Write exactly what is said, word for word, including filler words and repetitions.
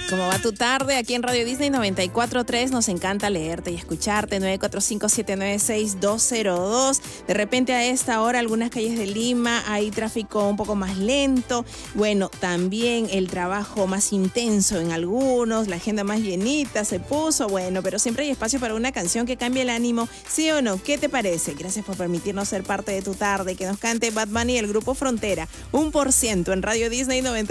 ¿Cómo va tu tarde? Aquí en Radio Disney noventa y cuatro punto tres nos encanta leerte y escucharte. Nueve cuatro cinco, siete nueve seis, dos cero dos. De repente a esta hora algunas calles de Lima hay tráfico un poco más lento. Bueno, también el trabajo más intenso en algunos, la agenda más llenita se puso. Bueno, pero siempre hay espacio para una canción que cambie el ánimo, ¿sí o no? ¿Qué te parece? Gracias por permitirnos ser parte de tu tarde. Que nos cante Bad Bunny y el grupo Frontera. Un por ciento en Radio Disney noventa.